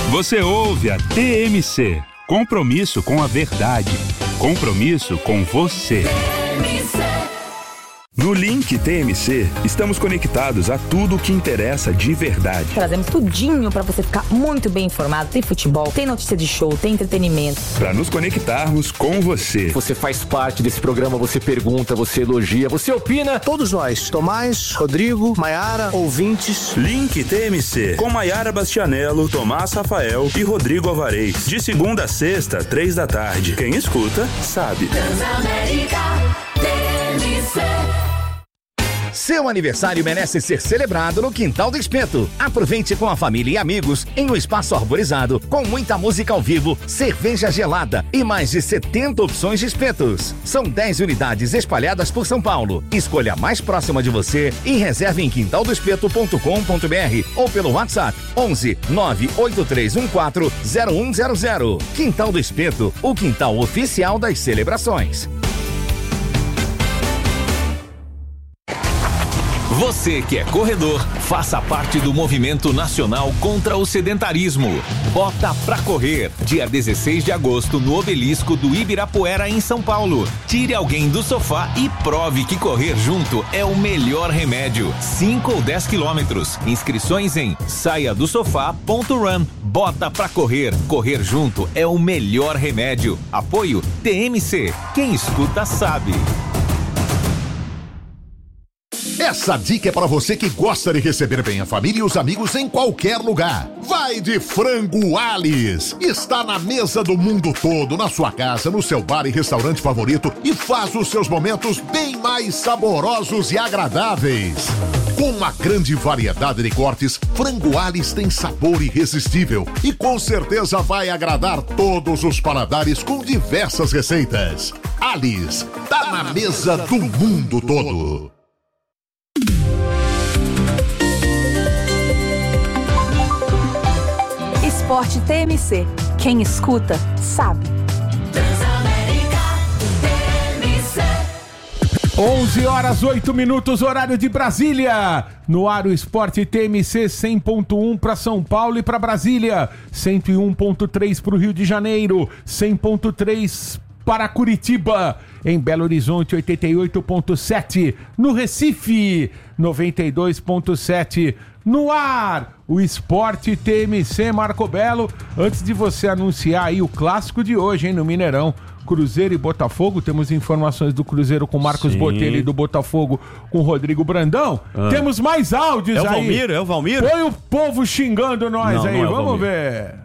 Você ouve a TMC. Compromisso com a verdade. Compromisso com você. No Link TMC, estamos conectados a tudo o que interessa de verdade. Trazemos tudinho para você ficar muito bem informado. Tem futebol, tem notícia de show, tem entretenimento. Para nos conectarmos com você. Você faz parte desse programa, você pergunta, você elogia, você opina. Todos nós, Tomás, Rodrigo, Maiara, ouvintes. Link TMC, com Maiara Bastianello, Tomás Rafael e Rodrigo Alvarez. De segunda a sexta, 15h. Quem escuta, sabe. Transamérica TMC. Seu aniversário merece ser celebrado no Quintal do Espeto. Aproveite com a família e amigos em um espaço arborizado, com muita música ao vivo, cerveja gelada e mais de 70 opções de espetos. São 10 unidades espalhadas por São Paulo. Escolha a mais próxima de você e reserve em quintaldoespeto.com.br ou pelo WhatsApp 11 98314 0100. Quintal do Espeto, o quintal oficial das celebrações. Você que é corredor, faça parte do Movimento Nacional contra o Sedentarismo. Bota pra correr, dia 16 de agosto, no Obelisco do Ibirapuera, em São Paulo. Tire alguém do sofá e prove que correr junto é o melhor remédio. 5 ou 10 quilômetros. Inscrições em saiadosofá.run. Bota pra correr. Correr junto é o melhor remédio. Apoio TMC. Quem escuta sabe. Essa dica é para você que gosta de receber bem a família e os amigos em qualquer lugar. Vai de Frango Alice. Está na mesa do mundo todo, na sua casa, no seu bar e restaurante favorito e faz os seus momentos bem mais saborosos e agradáveis. Com uma grande variedade de cortes, Frango Alice tem sabor irresistível e com certeza vai agradar todos os paladares com diversas receitas. Alice, tá na mesa do mundo todo. Esporte TMC. Quem escuta, sabe. Transamérica TMC. 11h08, horário de Brasília. No ar o Esporte TMC 100.1 para São Paulo e para Brasília. 101.3 para o Rio de Janeiro. 100.3 para Curitiba. Em Belo Horizonte, 88.7. No Recife, 92.7. No ar, o Esporte TMC. Marco Belo, antes de você anunciar aí o clássico de hoje, hein, no Mineirão, Cruzeiro e Botafogo, temos informações do Cruzeiro com Marcos Botelho e do Botafogo com Rodrigo Brandão. Temos mais áudios aí. É o Valmir? Põe o povo xingando nós aí, não é vamos ver.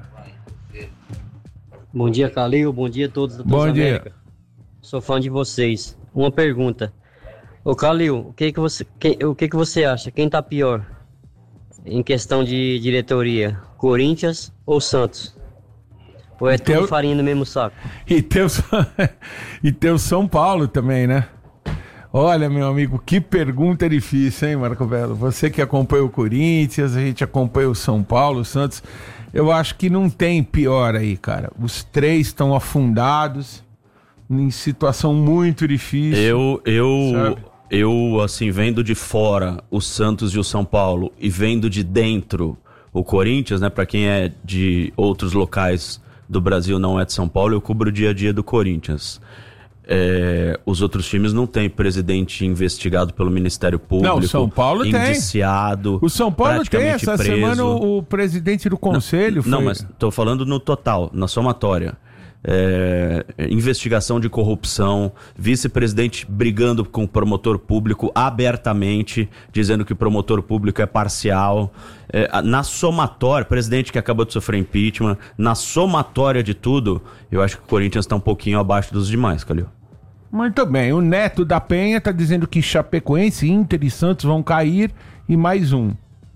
Bom dia, Calil, bom dia a todos da Transamérica. Sou fã de vocês. Uma pergunta. Ô Calil, o que que você acha? Quem tá pior em questão de diretoria? Corinthians ou Santos? Ou é tudo farinha no mesmo saco? E tem o São Paulo também, né? Olha, meu amigo, que pergunta difícil, hein, Marco Belo? Você que acompanha o Corinthians, a gente acompanha o São Paulo, o Santos. Eu acho que não tem pior aí, cara. Os três estão afundados, em situação muito difícil. Eu, assim, vendo de fora o Santos e o São Paulo e vendo de dentro o Corinthians, né? Pra quem é de outros locais do Brasil, não é de São Paulo, eu cubro o dia a dia do Corinthians. Os outros times não têm presidente investigado pelo Ministério Público. Não, o São Paulo indiciado, tem. O São Paulo tem. Essa preso. Semana o presidente do conselho Não, mas tô falando no total, na somatória. Investigação de corrupção, vice-presidente brigando com o promotor público abertamente, dizendo que o promotor público é parcial. Na somatória, presidente que acabou de sofrer impeachment, na somatória de tudo, eu acho que o Corinthians está um pouquinho abaixo dos demais, Calil. Muito bem, o Neto da Penha está dizendo que Chapecoense, Inter e Santos vão cair e mais um.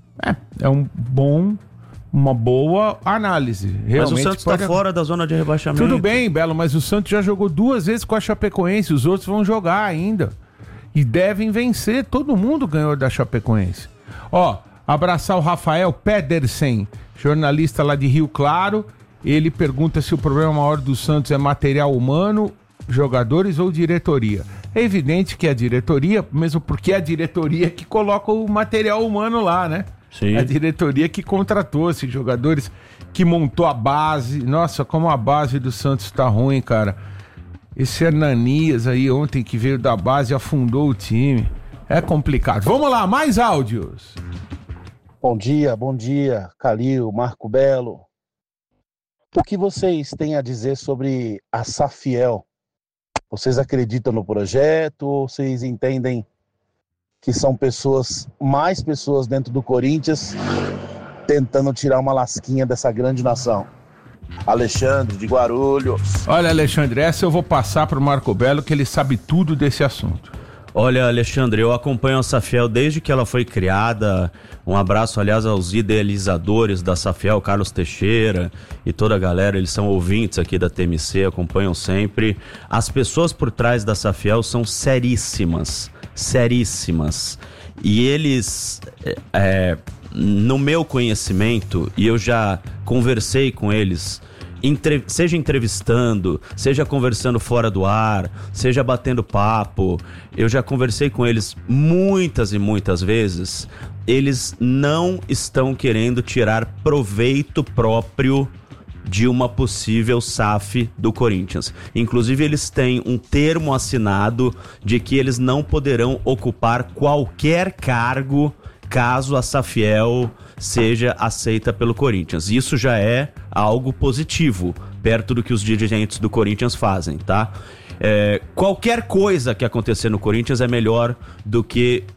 Uma boa análise. Realmente, mas o Santos está fora da zona de rebaixamento. Tudo bem, Belo, mas o Santos já jogou 2 vezes com a Chapecoense, os outros vão jogar ainda. E devem vencer, todo mundo ganhou da Chapecoense. Abraçar o Rafael Pedersen, jornalista lá de Rio Claro. Ele pergunta se o problema maior do Santos é material humano, jogadores ou diretoria. É evidente que é a diretoria, mesmo porque é a diretoria que coloca o material humano lá, né? Sim. A diretoria que contratou esses jogadores, que montou a base. Nossa, como a base do Santos tá ruim, cara. Esse Hernanias aí ontem que veio da base afundou o time. É complicado. Vamos lá, mais áudios. Bom dia, Calil, Marco Belo. O que vocês têm a dizer sobre a Safiel? Vocês acreditam no projeto ou vocês entendem que são mais pessoas dentro do Corinthians tentando tirar uma lasquinha dessa grande nação? Alexandre, de Guarulhos. Olha, Alexandre, essa eu vou passar pro Marco Belo, que ele sabe tudo desse assunto. Olha, Alexandre, eu acompanho a Safiel desde que ela foi criada. Um abraço, aliás, aos idealizadores da Safiel, Carlos Teixeira e toda a galera. Eles são ouvintes aqui da TMC, acompanham sempre. As pessoas por trás da Safiel são seríssimas. E eles, no meu conhecimento, e eu já conversei com eles, seja entrevistando, seja conversando fora do ar, seja batendo papo, eu já conversei com eles muitas e muitas vezes. Eles não estão querendo tirar proveito próprio de uma possível SAF do Corinthians. Inclusive, eles têm um termo assinado de que eles não poderão ocupar qualquer cargo caso a Safiel seja aceita pelo Corinthians. Isso já é algo positivo, perto do que os dirigentes do Corinthians fazem, tá? Qualquer coisa que acontecer no Corinthians é melhor do que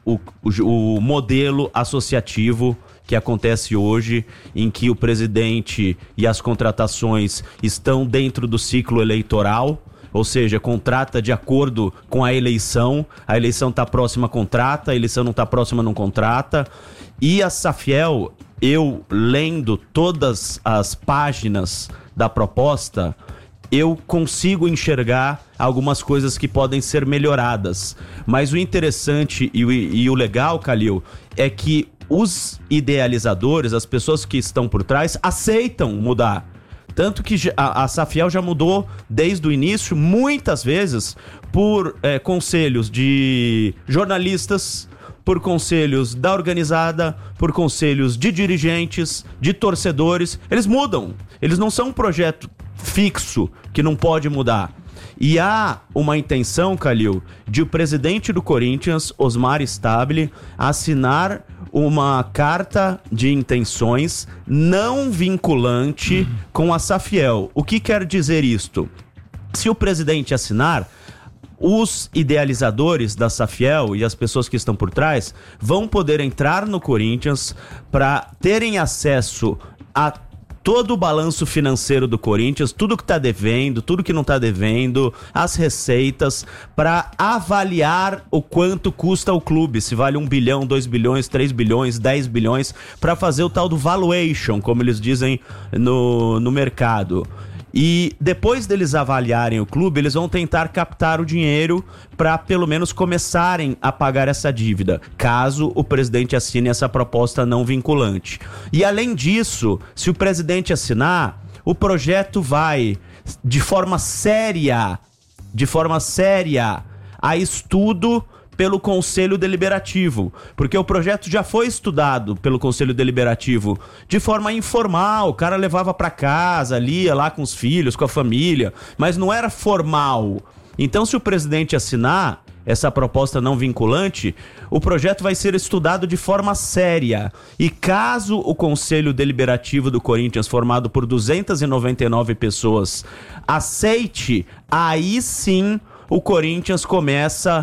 o modelo associativo que acontece hoje, em que o presidente e as contratações estão dentro do ciclo eleitoral, ou seja, contrata de acordo com a eleição está próxima, contrata, a eleição não está próxima, não contrata. E a Safiel, eu lendo todas as páginas da proposta, eu consigo enxergar algumas coisas que podem ser melhoradas. Mas o interessante e o legal, Calil, é que os idealizadores, as pessoas que estão por trás, aceitam mudar. Tanto que a Safiel já mudou desde o início, muitas vezes, por conselhos de jornalistas, por conselhos da organizada, por conselhos de dirigentes, de torcedores. Eles mudam. Eles não são um projeto fixo que não pode mudar. E há uma intenção, Calil, de o presidente do Corinthians, Osmar Stabile, assinar uma carta de intenções não vinculante com a Safiel. O que quer dizer isto? Se o presidente assinar, os idealizadores da Safiel e as pessoas que estão por trás vão poder entrar no Corinthians para terem acesso a todo o balanço financeiro do Corinthians, tudo que está devendo, tudo que não está devendo, as receitas, para avaliar o quanto custa o clube, se vale 1 bilhão, 2 bilhões, 3 bilhões, 10 bilhões, para fazer o tal do valuation, como eles dizem no mercado. E depois deles avaliarem o clube, eles vão tentar captar o dinheiro para pelo menos começarem a pagar essa dívida, caso o presidente assine essa proposta não vinculante. E além disso, se o presidente assinar, o projeto vai de forma séria a estudo pelo Conselho Deliberativo, porque o projeto já foi estudado pelo Conselho Deliberativo de forma informal, o cara levava para casa, lia lá com os filhos, com a família, mas não era formal. Então, se o presidente assinar essa proposta não vinculante, o projeto vai ser estudado de forma séria. E caso o Conselho Deliberativo do Corinthians, formado por 299 pessoas, aceite, aí sim o Corinthians começa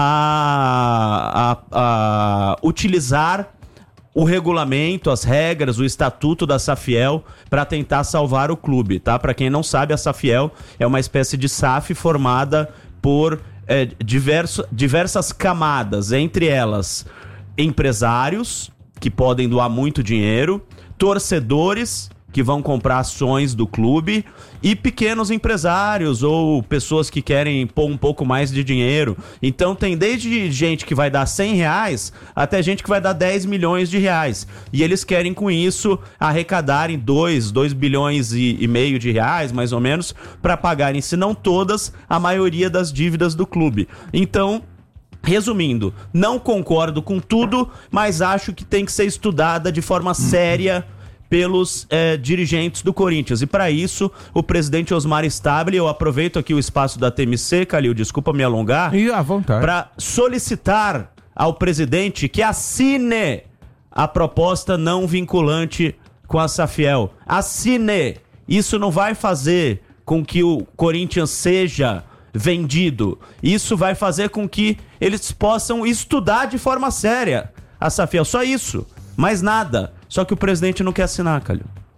a utilizar o regulamento, as regras, o estatuto da Safiel para tentar salvar o clube, tá? Para quem não sabe, a Safiel é uma espécie de SAF formada por diversas camadas, entre elas empresários que podem doar muito dinheiro, torcedores que vão comprar ações do clube e pequenos empresários ou pessoas que querem pôr um pouco mais de dinheiro. Então tem desde gente que vai dar R$100 até gente que vai dar 10 milhões de reais. E eles querem com isso arrecadarem 2 bilhões e meio de reais, mais ou menos, para pagarem, se não todas, a maioria das dívidas do clube. Então Resumindo, não concordo com tudo, mas acho que tem que ser estudada de forma séria pelos dirigentes do Corinthians. E para isso, o presidente Osmar Stabile, eu aproveito aqui o espaço da TMC, Calil, desculpa me alongar, e à vontade, para solicitar ao presidente que assine a proposta não vinculante com a Safiel. Assine! Isso não vai fazer com que o Corinthians seja vendido. Isso vai fazer com que eles possam estudar de forma séria a Safiel. Só isso, mais nada. Só que o presidente não quer assinar, Calil.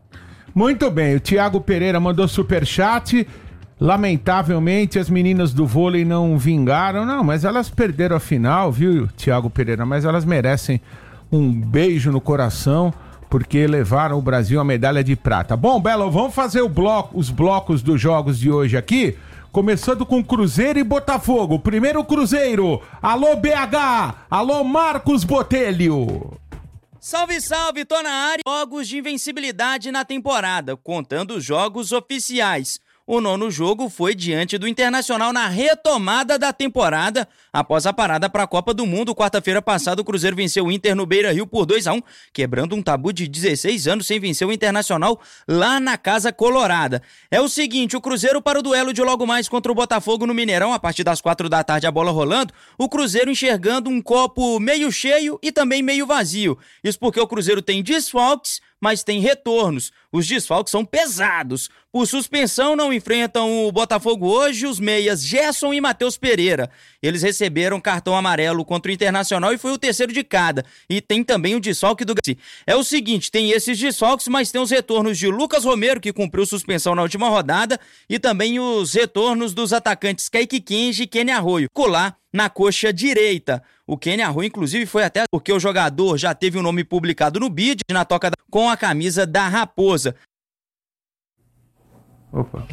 Muito bem, o Thiago Pereira mandou superchat. Lamentavelmente as meninas do vôlei não vingaram. Não, mas elas perderam a final, viu, Thiago Pereira? Mas elas merecem um beijo no coração, porque levaram o Brasil a medalha de prata. Bom, Belo, vamos fazer os blocos dos jogos de hoje aqui, começando com Cruzeiro e Botafogo. Primeiro Cruzeiro, alô BH, alô Marcos Botelho. Salve, salve, tô na área. Jogos de invencibilidade na temporada, contando os jogos oficiais. O 9º jogo foi diante do Internacional na retomada da temporada, após a parada para a Copa do Mundo. Quarta-feira passada, o Cruzeiro venceu o Inter no Beira-Rio por 2-1, quebrando um tabu de 16 anos sem vencer o Internacional lá na Casa Colorada. É o seguinte, o Cruzeiro para o duelo de logo mais contra o Botafogo no Mineirão, a partir das 4 da tarde, a bola rolando, o Cruzeiro enxergando um copo meio cheio e também meio vazio. Isso porque o Cruzeiro tem desfalques, mas tem retornos. Os desfalques são pesados. Por suspensão, não enfrentam o Botafogo hoje os meias Gerson e Matheus Pereira. Eles receberam cartão amarelo contra o Internacional e foi o terceiro de cada. E tem também o desfalque do Garcia. É o seguinte, tem esses desfalques, mas tem os retornos de Lucas Romero, que cumpriu suspensão na última rodada, e também os retornos dos atacantes Kaique Kenji e Kenny Arroio. Colar na coxa direita. O Kenny Arroio, inclusive, foi até porque o jogador já teve o nome publicado no bid, na toca com a camisa da Raposa. Opa.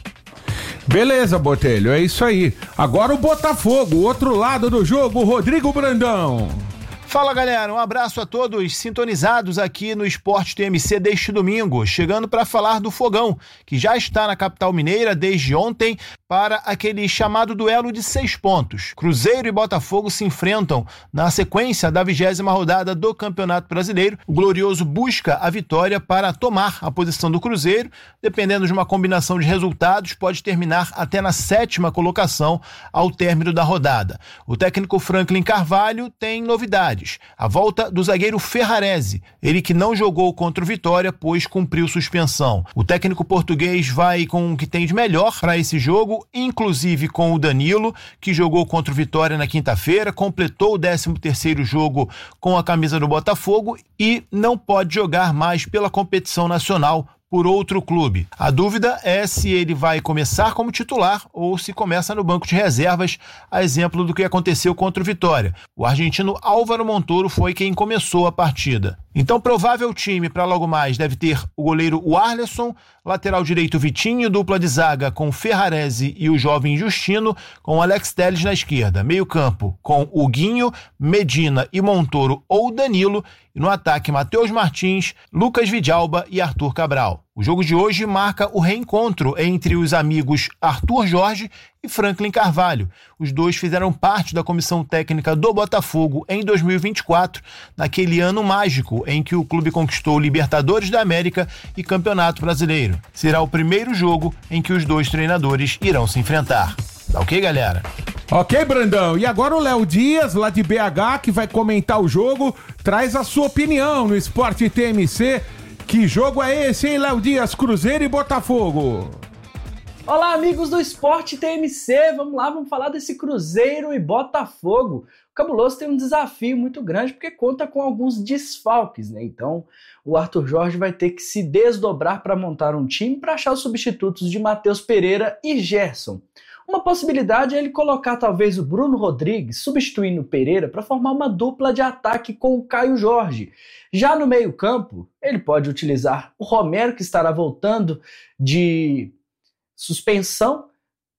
Beleza, Botelho, é isso aí. Agora o Botafogo, o outro lado do jogo, Rodrigo Brandão. Fala, galera, um abraço a todos sintonizados aqui no Esporte TMC deste domingo, chegando para falar do Fogão, que já está na capital mineira desde ontem para aquele chamado duelo de 6 pontos. Cruzeiro e Botafogo se enfrentam na sequência da 20ª rodada do Campeonato Brasileiro. O Glorioso busca a vitória para tomar a posição do Cruzeiro, dependendo de uma combinação de resultados, pode terminar até na 7ª colocação ao término da rodada. O técnico Franklin Carvalho tem novidades. A volta do zagueiro Ferrarese, ele que não jogou contra o Vitória, pois cumpriu suspensão. O técnico português vai com o que tem de melhor para esse jogo, inclusive com o Danilo, que jogou contra o Vitória na quinta-feira, completou o 13º jogo com a camisa do Botafogo e não pode jogar mais pela competição nacional por outro clube. A dúvida é se ele vai começar como titular ou se começa no banco de reservas, a exemplo do que aconteceu contra o Vitória. O argentino Álvaro Montoro foi quem começou a partida. Então, provável time para logo mais deve ter o goleiro Warleson, lateral direito Vitinho, dupla de zaga com Ferrarese e o jovem Justino, com Alex Telles na esquerda. Meio campo com Huguinho, Medina e Montoro ou Danilo. E no ataque, Matheus Martins, Lucas Vidalba e Arthur Cabral. O jogo de hoje marca o reencontro entre os amigos Arthur Jorge e Franklin Carvalho. Os dois fizeram parte da comissão técnica do Botafogo em 2024, naquele ano mágico em que o clube conquistou Libertadores da América e Campeonato Brasileiro. Será o primeiro jogo em que os dois treinadores irão se enfrentar. Tá ok, galera? Ok, Brandão. E agora o Léo Dias, lá de BH, que vai comentar o jogo, traz a sua opinião no Esporte TMC. Que jogo é esse, hein, Léo Dias? Cruzeiro e Botafogo. Olá, amigos do Esporte TMC. Vamos lá, vamos falar desse Cruzeiro e Botafogo. O Cabuloso tem um desafio muito grande porque conta com alguns desfalques, né? Então, o Arthur Jorge vai ter que se desdobrar para montar um time para achar os substitutos de Matheus Pereira e Gerson. Uma possibilidade é ele colocar talvez o Bruno Rodrigues substituindo o Pereira para formar uma dupla de ataque com o Caio Jorge. Já no meio-campo, ele pode utilizar o Romero, que estará voltando de suspensão,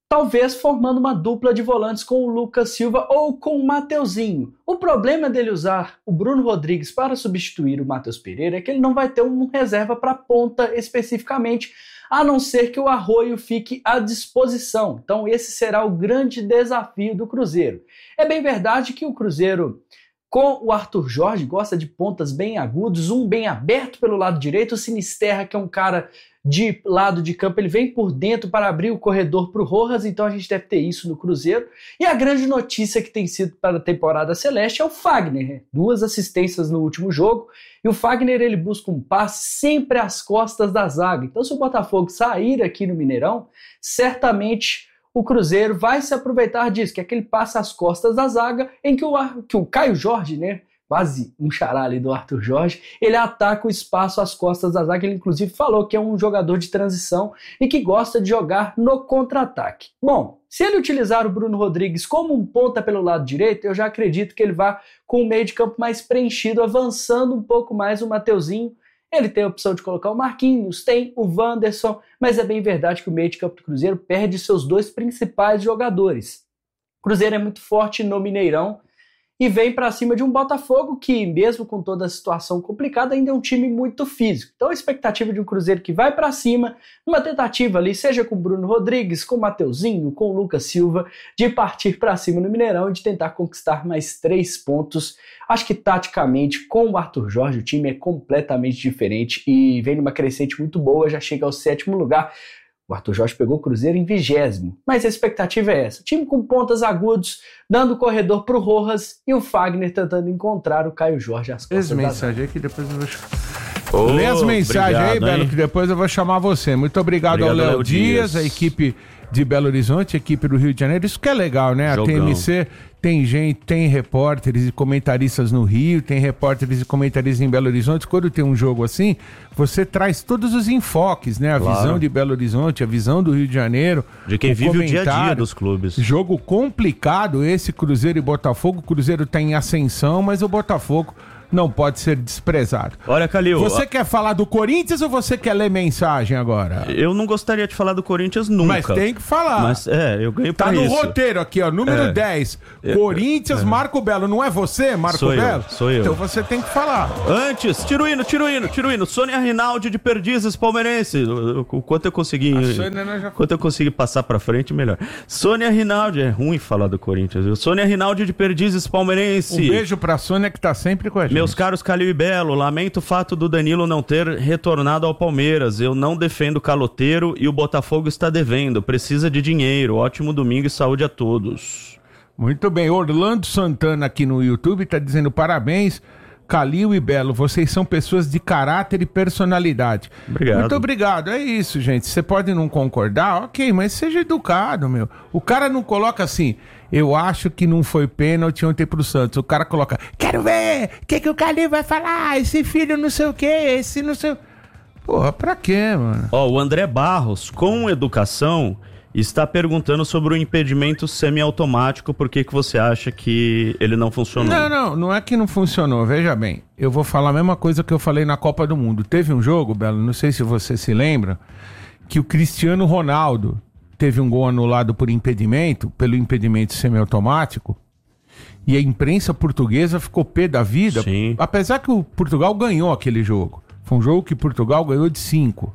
talvez formando uma dupla de volantes com o Lucas Silva ou com o Mateuzinho. O problema dele usar o Bruno Rodrigues para substituir o Matheus Pereira é que ele não vai ter um reserva para ponta especificamente, a não ser que o Arroio fique à disposição. Então esse será o grande desafio do Cruzeiro. É bem verdade que o Cruzeiro, com o Arthur Jorge, gosta de pontas bem agudos, um bem aberto pelo lado direito, o Sinisterra, que é um cara de lado de campo, ele vem por dentro para abrir o corredor para o Rojas, então a gente deve ter isso no Cruzeiro. E a grande notícia que tem sido para a temporada celeste é o Fagner, né? 2 assistências no último jogo, e o Fagner ele busca um passe sempre às costas da zaga. Então se o Botafogo sair aqui no Mineirão, certamente o Cruzeiro vai se aproveitar disso, que é aquele passe às costas da zaga em que o Caio Jorge, né, quase um xará ali do Arthur Jorge, ele ataca o espaço às costas da zaga. Ele inclusive falou que é um jogador de transição e que gosta de jogar no contra-ataque. Bom, se ele utilizar o Bruno Rodrigues como um ponta pelo lado direito, eu já acredito que ele vá com o meio de campo mais preenchido, avançando um pouco mais o Mateuzinho. Ele tem a opção de colocar o Marquinhos, tem o Wanderson, mas é bem verdade que o meio de campo do Cruzeiro perde seus 2 principais jogadores. O Cruzeiro é muito forte no Mineirão e vem para cima de um Botafogo que, mesmo com toda a situação complicada, ainda é um time muito físico. Então a expectativa de um Cruzeiro que vai para cima, numa tentativa ali, seja com o Bruno Rodrigues, com o Mateuzinho, com o Lucas Silva, de partir para cima no Mineirão e de tentar conquistar mais 3 pontos. Acho que taticamente, com o Arthur Jorge, o time é completamente diferente e vem numa crescente muito boa, já chega ao 7º lugar. O Arthur Jorge pegou o Cruzeiro em 20º, mas a expectativa é essa. Time com pontas agudos, dando corredor pro Rojas e o Fagner tentando encontrar o Caio Jorge às costas. Lê as mensagens aí que depois eu vou... Lê as mensagens aí, Belo, que depois eu vou chamar você. Muito obrigado ao Léo Dias, a equipe de Belo Horizonte, a equipe do Rio de Janeiro. Isso que é legal, né? Jogão. A TMC tem gente, tem repórteres e comentaristas no Rio, tem repórteres e comentaristas em Belo Horizonte. Quando tem um jogo assim, você traz todos os enfoques, né? A visão de Belo Horizonte, a visão do Rio de Janeiro. De quem vive o dia a dia dos clubes. Jogo complicado esse Cruzeiro e Botafogo. O Cruzeiro tá em ascensão, mas o Botafogo não pode ser desprezado. Olha, Calil... Você quer falar do Corinthians ou você quer ler mensagem agora? Eu não gostaria de falar do Corinthians nunca. Mas tem que falar. Mas, eu ganho pra isso. Tá no roteiro aqui, ó, número 10. Corinthians, Marco Belo. Não é você, Marco Belo? Sou eu. Então você tem que falar. Antes, tira o hino. Sônia Rinaldi de Perdizes, palmeirense. O quanto eu consegui... Quanto eu consegui passar pra frente, melhor. Sônia Rinaldi. É ruim falar do Corinthians, viu? Sônia Rinaldi de Perdizes, palmeirense. Um beijo pra Sônia que tá sempre com a gente. Meus caros Calil e Belo, lamento o fato do Danilo não ter retornado ao Palmeiras. Eu não defendo o caloteiro e o Botafogo está devendo. Precisa de dinheiro. Ótimo domingo e saúde a todos. Muito bem. Orlando Santana aqui no YouTube está dizendo parabéns, Calil e Belo. Vocês são pessoas de caráter e personalidade. Obrigado. Muito obrigado. É isso, gente. Você pode não concordar, ok, mas seja educado, meu. O cara não coloca assim... Eu acho que não foi pênalti ontem pro Santos. O cara coloca, quero ver, o que o Calil vai falar? Esse filho não sei o que, esse não sei... Porra, pra quê, mano? O André Barros, com educação, está perguntando sobre o impedimento semiautomático. Por que você acha que ele não funcionou? Não é que não funcionou. Veja bem, eu vou falar a mesma coisa que eu falei na Copa do Mundo. Teve um jogo, Belo, não sei se você se lembra, que o Cristiano Ronaldo teve um gol anulado por impedimento, pelo impedimento semiautomático, e a imprensa portuguesa ficou pé da vida. Sim. Apesar que o Portugal ganhou aquele jogo. Foi um jogo que Portugal ganhou de 5.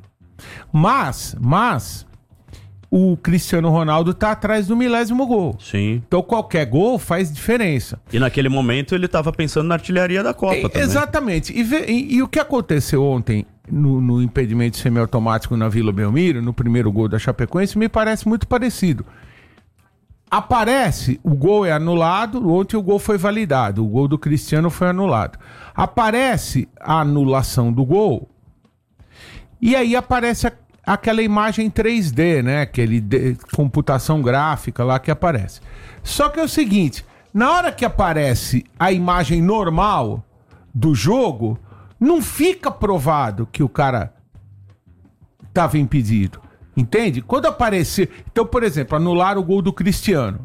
Mas o Cristiano Ronaldo tá atrás do milésimo gol. Sim. Então qualquer gol faz diferença. E naquele momento ele estava pensando na artilharia da Copa também. Exatamente. E o que aconteceu ontem no impedimento semiautomático na Vila Belmiro, no primeiro gol da Chapecoense, me parece muito parecido. Aparece, o gol é anulado, ontem o gol foi validado, o gol do Cristiano foi anulado. Aparece a anulação do gol, e aí aparece aquela imagem 3D, né? Aquele computação gráfica lá que aparece. Só que é o seguinte, na hora que aparece a imagem normal do jogo, não fica provado que o cara estava impedido. Entende? Quando aparecer... Então, por exemplo, anularam o gol do Cristiano.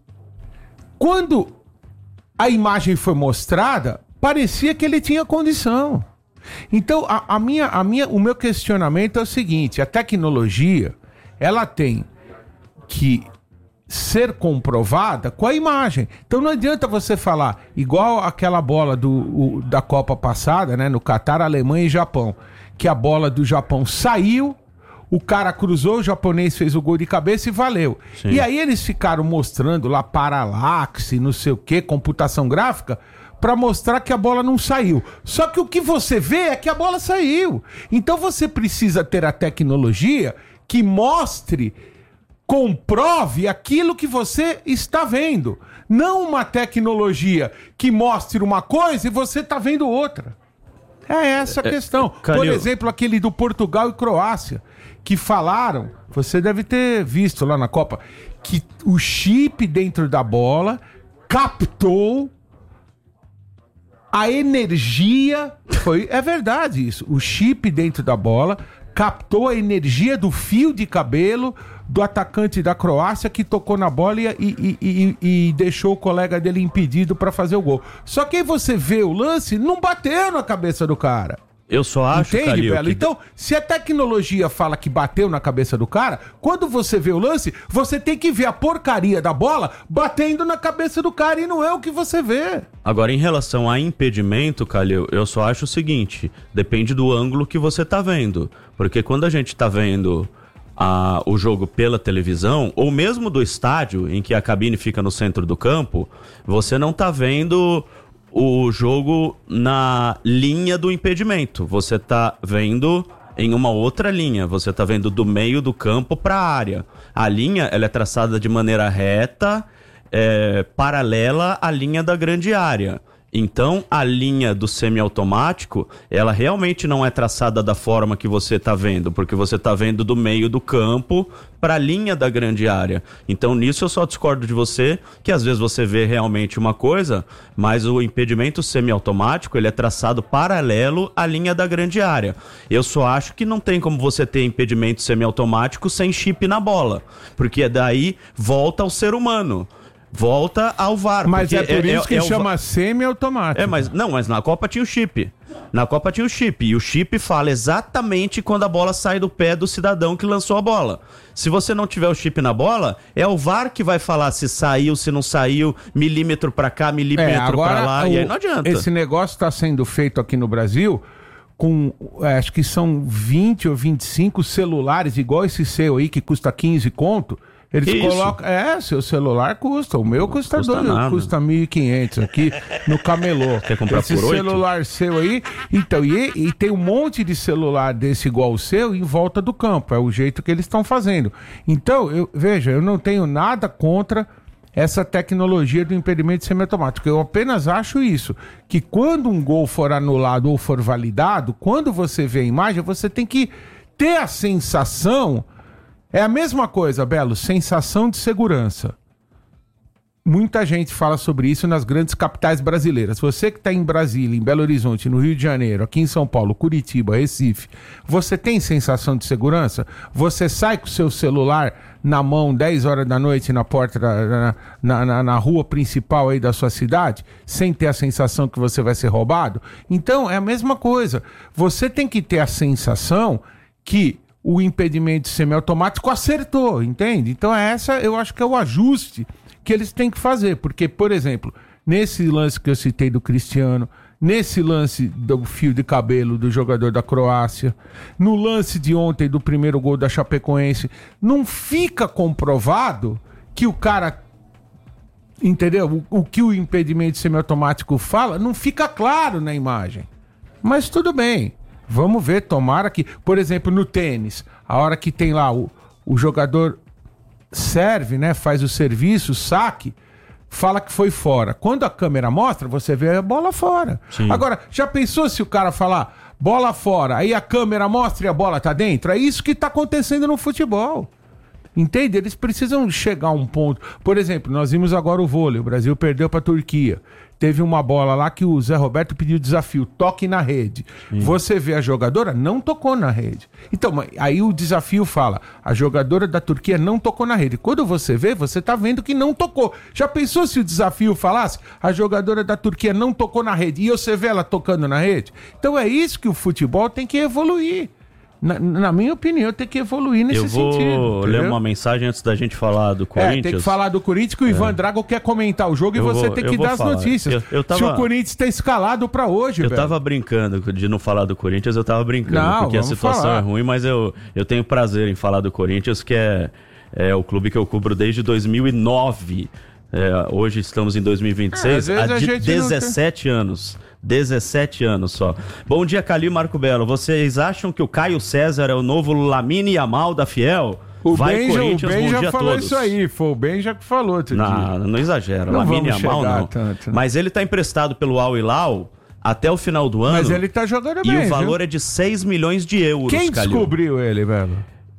Quando a imagem foi mostrada, parecia que ele tinha condição. Então, o meu questionamento é o seguinte: a tecnologia, ela tem que ser comprovada com a imagem. Então não adianta você falar, igual aquela bola da Copa passada, né, no Catar, Alemanha e Japão, que a bola do Japão saiu, o cara cruzou, o japonês fez o gol de cabeça e valeu. Sim. E aí eles ficaram mostrando lá paralaxe, não sei o que, computação gráfica, para mostrar que a bola não saiu. Só que o que você vê é que a bola saiu. Então você precisa ter a tecnologia que mostre, comprove aquilo que você está vendo. Não uma tecnologia que mostre uma coisa e você está vendo outra. É essa a questão. Por exemplo, aquele do Portugal e Croácia, que falaram, você deve ter visto lá na Copa, que o chip dentro da bola captou a energia. É verdade isso. O chip dentro da bola captou a energia do fio de cabelo do atacante da Croácia que tocou na bola e deixou o colega dele impedido para fazer o gol. Só que aí você vê o lance, não bateu na cabeça do cara. Eu só acho, entende, Calil, Belo? Então, se a tecnologia fala que bateu na cabeça do cara, quando você vê o lance, você tem que ver a porcaria da bola batendo na cabeça do cara e não é o que você vê. Agora, em relação a impedimento, Calil, eu só acho o seguinte, depende do ângulo que você tá vendo. Porque quando a gente tá vendo o jogo pela televisão, ou mesmo do estádio, em que a cabine fica no centro do campo, você não tá vendo o jogo na linha do impedimento. Você tá vendo em uma outra linha. Você tá vendo do meio do campo para a área. A linha, ela é traçada de maneira reta, paralela à linha da grande área. Então, a linha do semiautomático, ela realmente não é traçada da forma que você está vendo, porque você está vendo do meio do campo para a linha da grande área. Então, nisso eu só discordo de você, que às vezes você vê realmente uma coisa, mas o impedimento semiautomático, ele é traçado paralelo à linha da grande área. Eu só acho que não tem como você ter impedimento semiautomático sem chip na bola, porque daí volta ao ser humano. Volta ao VAR. Mas é por isso que chama semi-automático. Mas na Copa tinha o chip. Na Copa tinha o chip. E o chip fala exatamente quando a bola sai do pé do cidadão que lançou a bola. Se você não tiver o chip na bola, é o VAR que vai falar se saiu, se não saiu, milímetro pra cá, milímetro pra lá, e aí não adianta. Esse negócio tá sendo feito aqui no Brasil com, acho que são 20 ou 25 celulares, igual esse seu aí, que custa 15 conto. Eles colocam... seu celular custa. O meu custa 1.500 aqui no camelô. Quer comprar esse por 8? Celular seu aí... Então, e tem um monte de celular desse igual o seu em volta do campo. É o jeito que eles estão fazendo. Então, eu não tenho nada contra essa tecnologia do impedimento semiautomático. Eu apenas acho isso, que quando um gol for anulado ou for validado, quando você vê a imagem, você tem que ter a sensação... É a mesma coisa, Belo, sensação de segurança. Muita gente fala sobre isso nas grandes capitais brasileiras. Você que está em Brasília, em Belo Horizonte, no Rio de Janeiro, aqui em São Paulo, Curitiba, Recife, você tem sensação de segurança? Você sai com o seu celular na mão 10 horas da noite na porta, na rua principal aí da sua cidade, sem ter a sensação que você vai ser roubado? Então, é a mesma coisa. Você tem que ter a sensação que o impedimento semiautomático acertou, entende? Então eu acho que é o ajuste que eles têm que fazer, porque, por exemplo, nesse lance que eu citei do Cristiano, nesse lance do fio de cabelo do jogador da Croácia, no lance de ontem do primeiro gol da Chapecoense, não fica comprovado que o cara, entendeu? O que o impedimento semiautomático fala, não fica claro na imagem. Mas tudo bem. Vamos ver, tomara que... Por exemplo, no tênis, a hora que tem lá o jogador serve, né? Faz o serviço, saque, fala que foi fora. Quando a câmera mostra, você vê a bola fora. Sim. Agora, já pensou se o cara falar bola fora, aí a câmera mostra e a bola tá dentro? É isso que tá acontecendo no futebol. Entende? Eles precisam chegar a um ponto. Por exemplo, nós vimos agora o vôlei. O Brasil perdeu para a Turquia. Teve uma bola lá que o Zé Roberto pediu desafio. Toque na rede. Sim. Você vê a jogadora, não tocou na rede. Então, aí o desafio fala, a jogadora da Turquia não tocou na rede. Quando você vê, você tá vendo que não tocou. Já pensou se o desafio falasse, a jogadora da Turquia não tocou na rede, e você vê ela tocando na rede? Então é isso que o futebol tem que evoluir. Na minha opinião, tem que evoluir nesse sentido. Eu vou ler uma mensagem antes da gente falar do Corinthians. Tem que falar do Corinthians, que o Ivan Drago quer comentar o jogo e você tem que dar as notícias. Se o Corinthians tá escalado pra hoje, velho. Eu tava brincando de não falar do Corinthians, eu tava brincando, porque a situação é ruim, mas eu tenho prazer em falar do Corinthians, que é o clube que eu cubro desde 2009. Hoje estamos em 2026, há 17 anos. 17 anos só. Bom dia, Calil, Marco Belo. Vocês acham que o Caio César é o novo Lamine Yamal da Fiel? O Ben já falou isso aí, foi o Ben já que falou. Não exagera, Lamine Yamal não. Tanto, né? Mas ele tá emprestado pelo Al Hilal até o final do ano. Mas ele tá jogando bem. E o valor é de 6 milhões de euros, Quem descobriu ele, velho?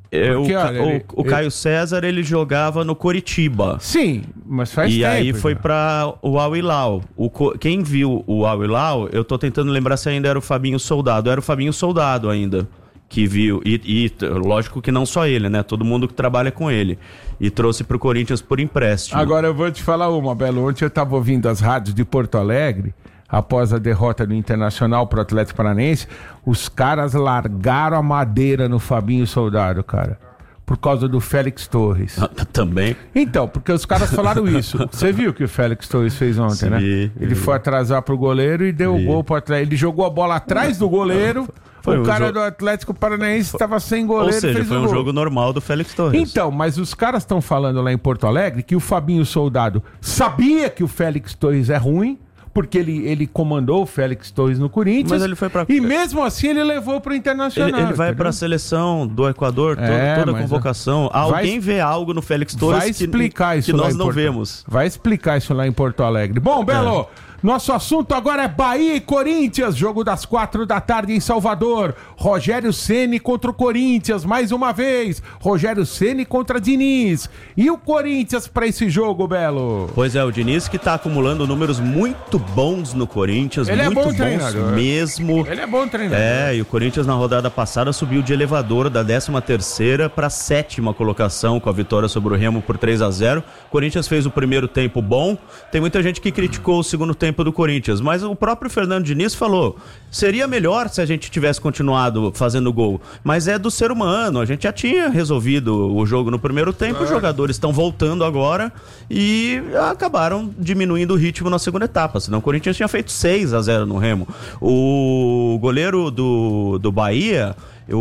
O Caio César, ele jogava no Coritiba. Sim, mas faz tempo. E aí foi para o Al Hilal. Quem viu o Al Hilal, eu tô tentando lembrar se ainda era o Fabinho Soldado. Era o Fabinho Soldado ainda que viu. E lógico que não só ele, né? Todo mundo que trabalha com ele. E trouxe pro Corinthians por empréstimo. Agora eu vou te falar uma, Belo. Ontem eu tava ouvindo as rádios de Porto Alegre. Após a derrota do Internacional pro Atlético Paranaense, os caras largaram a madeira no Fabinho Soldado, cara. Por causa do Félix Torres. Também? Então, porque os caras falaram isso. Você viu o que o Félix Torres fez ontem, né? Ele foi atrasar pro goleiro e deu o gol pro Atlético. Ele jogou a bola atrás do goleiro. O cara do Atlético Paranaense estava sem goleiro. Ou seja, foi um jogo normal do Félix Torres. Então, mas os caras estão falando lá em Porto Alegre que o Fabinho Soldado sabia que o Félix Torres é ruim, porque ele comandou o Félix Torres no Corinthians. Mas ele foi pra... E mesmo assim ele levou pro Internacional. Ele vai pra seleção do Equador, toda a convocação. Alguém vê algo no Félix Torres vai explicar isso que nós não vemos. Vai explicar isso lá em Porto Alegre. Bom, Belo... Nosso assunto agora é Bahia e Corinthians, jogo das 4h em Salvador. Rogério Ceni contra o Corinthians, mais uma vez. Rogério Ceni contra Diniz. E o Corinthians para esse jogo, Belo? Pois é, o Diniz que tá acumulando números muito bons no Corinthians. Ele muito é bom bons treinador mesmo. Ele é bom treinador. E o Corinthians na rodada passada subiu de elevador da 13ª para a 7ª colocação com a vitória sobre o Remo por 3-0. O Corinthians fez o primeiro tempo bom. Tem muita gente que criticou o segundo tempo do Corinthians, mas o próprio Fernando Diniz falou, seria melhor se a gente tivesse continuado fazendo gol, mas é do ser humano, a gente já tinha resolvido o jogo no primeiro tempo, os jogadores estão voltando agora e acabaram diminuindo o ritmo na segunda etapa, senão o Corinthians tinha feito 6-0 no Remo. O goleiro do Bahia,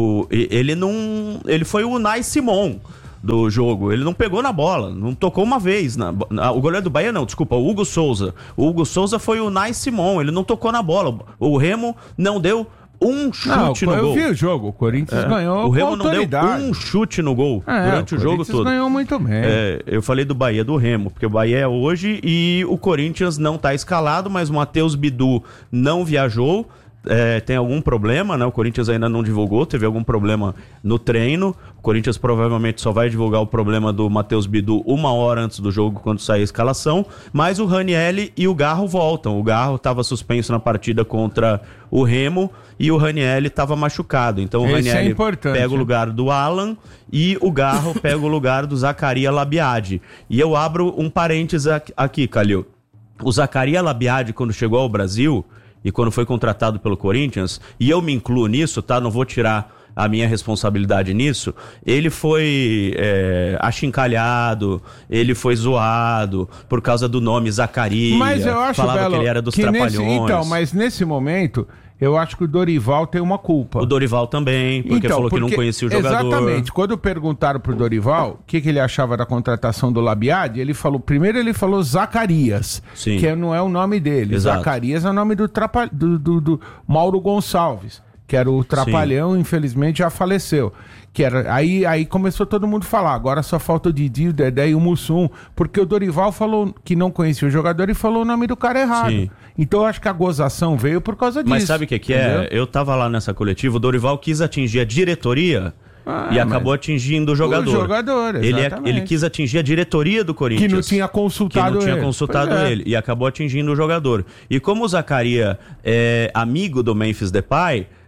ele foi o Unai Simon do jogo, ele não pegou na bola, não tocou uma vez, o goleiro do Bahia não, desculpa, o Hugo Souza foi o Unai Simon, ele não tocou na bola, o Remo não deu um chute no gol. Eu vi o jogo, o Corinthians ganhou. O Remo não deu um chute no gol durante o jogo todo. O Corinthians ganhou muito bem. Eu falei do Bahia, do Remo, porque o Bahia é hoje e o Corinthians não tá escalado, mas o Matheus Bidu não viajou. Tem algum problema, né? O Corinthians ainda não divulgou, teve algum problema no treino. O Corinthians provavelmente só vai divulgar o problema do Matheus Bidu 1 hora antes do jogo, quando sair a escalação. Mas o Raniel e o Garro voltam. O Garro estava suspenso na partida contra o Remo e o Raniel estava machucado. Então o Raniel pega o lugar do Alan e o Garro pega o lugar do Zacarias Labiade. E eu abro um parênteses aqui, Calil. O Zacarias Labiade, quando chegou ao Brasil e quando foi contratado pelo Corinthians, e eu me incluo nisso, tá? Não vou tirar a minha responsabilidade nisso, ele foi achincalhado, ele foi zoado por causa do nome Zacarias. Mas eu acho, falava Belo, que ele era dos Trapalhões. Mas nesse momento, eu acho que o Dorival tem uma culpa. O Dorival também, porque falou que não conhecia o jogador. Exatamente. Quando perguntaram pro Dorival o que ele achava da contratação do Labiade, ele falou Zacarias, Sim. que não é o nome dele. Exato. Zacarias é o nome do Mauro Gonçalves, que era o Trapalhão, infelizmente já faleceu. Que era, aí começou todo mundo a falar, agora só falta o Didi, o Dedé e o Mussum, porque o Dorival falou que não conhecia o jogador e falou o nome do cara errado. Sim. Então eu acho que a gozação veio por causa disso. Mas sabe o que é? Eu tava lá nessa coletiva, o Dorival quis atingir a diretoria e acabou atingindo o jogador. O jogador, exatamente. Ele quis atingir a diretoria do Corinthians. Que não tinha consultado ele. E acabou atingindo o jogador. E como o Zacarias é amigo do Memphis Depay,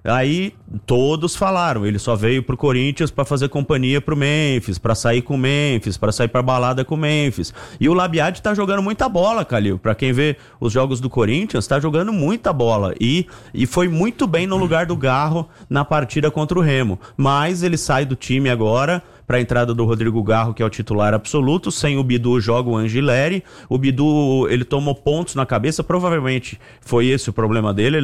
Aí todos falaram, ele só veio pro Corinthians para fazer companhia pro Memphis, para sair com o Memphis, para sair pra balada com o Memphis. E o Labiade tá jogando muita bola, Calil. Pra quem vê os jogos do Corinthians, tá jogando muita bola. E foi muito bem no lugar do Garro na partida contra o Remo. Mas ele sai do time agora para a entrada do Rodrigo Garro, que é o titular absoluto. Sem o Bidu joga o Angileri. O Bidu, ele tomou pontos na cabeça, provavelmente foi esse o problema dele.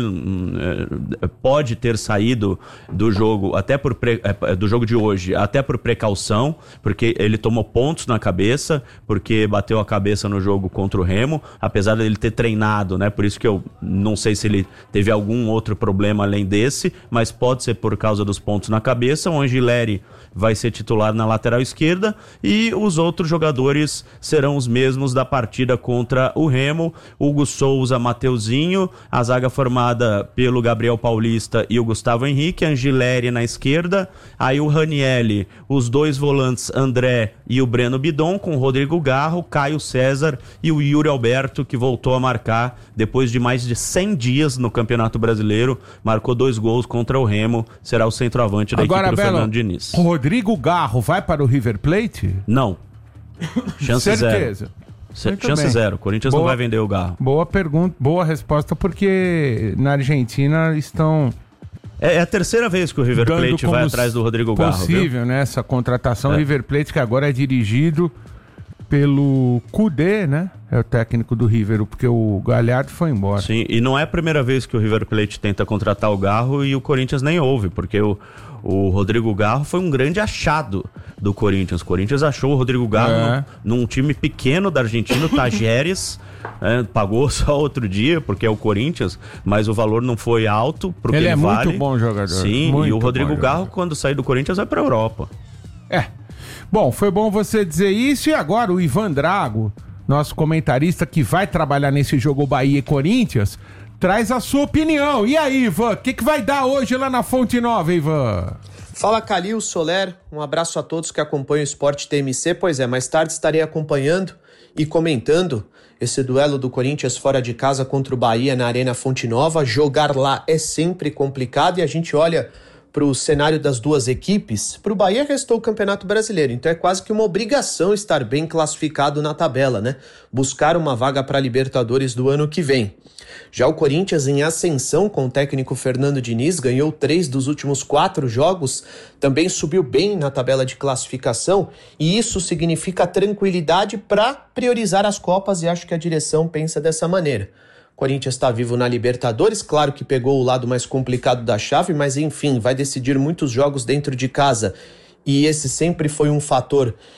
Ele pode ter saído do jogo do jogo de hoje, até por precaução, porque ele tomou pontos na cabeça, porque bateu a cabeça no jogo contra o Remo, apesar dele ter treinado, né? Por isso que eu não sei se ele teve algum outro problema além desse, mas pode ser por causa dos pontos na cabeça. O Angileri vai ser titular na lateral esquerda e os outros jogadores serão os mesmos da partida contra o Remo. Hugo Souza, Mateuzinho, a zaga formada pelo Gabriel Paulista e o Gustavo Henrique, Angileri na esquerda, aí o Ranielli, os dois volantes André e o Breno Bidon, com o Rodrigo Garro, Caio César e o Yuri Alberto, que voltou a marcar depois de mais de 100 dias no Campeonato Brasileiro, marcou 2 gols contra o Remo, será o centroavante da equipe do Fernando Diniz. Rodrigo Garro vai para o River Plate? Não. Chance Certeza. Chance zero. Corinthians não vai vender o Garro. Boa pergunta, boa resposta, porque na Argentina estão... É a terceira vez que o River Plate vai atrás do Rodrigo Garro. Possível, né? Essa contratação. River Plate que agora é dirigido pelo Kudê, né? É o técnico do River, porque o Galhardo foi embora. Sim, e não é a primeira vez que o River Plate tenta contratar o Garro e o Corinthians nem ouve, porque o Rodrigo Garro foi um grande achado do Corinthians. O Corinthians achou o Rodrigo Garro num time pequeno da Argentina, o Tajeres, pagou só outro dia, porque é o Corinthians, mas o valor não foi alto pro que ele vale. Muito bom jogador. Sim, e o Rodrigo Garro, quando sair do Corinthians, vai pra Europa. Bom, foi bom você dizer isso. E agora o Ivan Drago, nosso comentarista que vai trabalhar nesse jogo Bahia e Corinthians, traz a sua opinião. E aí, Ivan, o que vai dar hoje lá na Fonte Nova, Ivan? Fala, Calil, Soler, um abraço a todos que acompanham o Sport TMC. Pois é, mais tarde estarei acompanhando e comentando esse duelo do Corinthians fora de casa contra o Bahia na Arena Fonte Nova. Jogar lá é sempre complicado e a gente olha para o cenário das duas equipes. Para o Bahia restou o Campeonato Brasileiro, então é quase que uma obrigação estar bem classificado na tabela, né? Buscar uma vaga para a Libertadores do ano que vem. Já o Corinthians, em ascensão com o técnico Fernando Diniz, ganhou 3 dos últimos 4 jogos, também subiu bem na tabela de classificação, e isso significa tranquilidade para priorizar as Copas, e acho que a direção pensa dessa maneira. O Corinthians está vivo na Libertadores, claro que pegou o lado mais complicado da chave, mas enfim, vai decidir muitos jogos dentro de casa, e esse sempre foi um fator